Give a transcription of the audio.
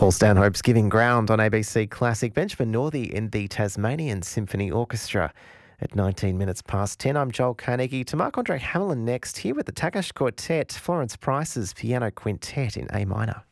Paul Stanhope's Giving Ground on ABC Classic. Benjamin Northey in the Tasmanian Symphony Orchestra. At 19 minutes past 10, I'm Joel Carnegie. To Marc-Andre Hamelin next, here with the Takesh Quartet, Florence Price's Piano Quintet in A minor.